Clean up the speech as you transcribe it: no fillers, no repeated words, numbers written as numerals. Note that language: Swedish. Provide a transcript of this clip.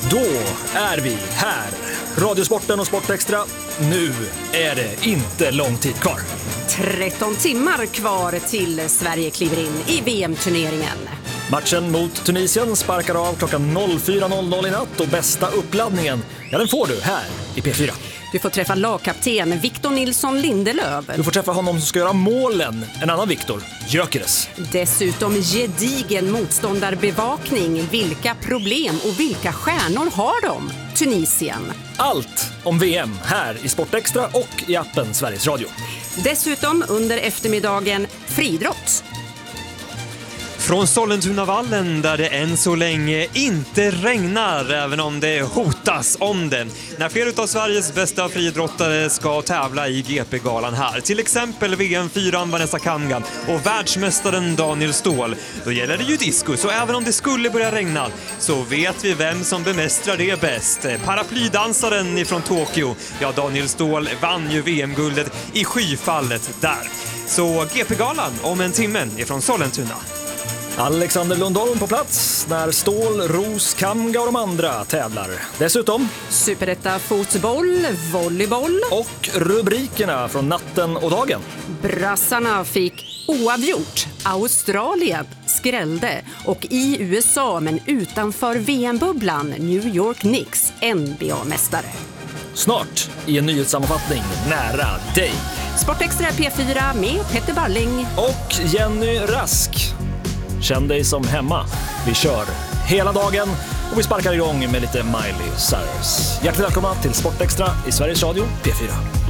Då är vi här. Radiosporten och Sportextra. Nu är det inte lång tid kvar. 13 timmar kvar till Sverige kliver in i VM-turneringen. Matchen mot Tunisien sparkar av klockan 04.00 i natt och bästa uppladdningen, ja, den får du här i P4. Du får träffa lagkapten Victor Nilsson Lindelöf. Du får träffa honom som ska göra målen, en annan Victor, Gyökeres. Dessutom gedigen motståndarbevakning. Vilka problem och vilka stjärnor har de? Tunisien. Allt om VM här i Sportextra och i appen Sveriges Radio. Dessutom under eftermiddagen friidrott. Från Sollentunavallen där det än så länge inte regnar, även om det hotas om det. När flera av Sveriges bästa friidrottare ska tävla i GP-galan här. Till exempel VM-4 Vanessa Kamgan och världsmästaren Daniel Ståhl. Då gäller det ju diskus, och även om det skulle börja regna så vet vi vem som bemästrar det bäst. Paraplydansaren ifrån Tokyo, ja, Daniel Ståhl vann ju VM-guldet i skyfallet där. Så GP-galan om en timme ifrån Sollentuna. Alexander Lundholm på plats när Ståhl, Ros, Kamga och de andra tävlar. Dessutom Superetta fotboll, volleyboll och rubrikerna från natten och dagen. Brassarna fick oavgjort. Australien skrällde och i USA, men utanför VM-bubblan, New York Knicks NBA-mästare. Snart i en nyhetssammanfattning nära dig. Sportextra P4 med Petter Barling och Jenny Rask. Känn dig som hemma. Vi kör hela dagen och vi sparkar igång med lite Miley Cyrus. Hjärtligt välkomna till Sportextra i Sveriges Radio P4.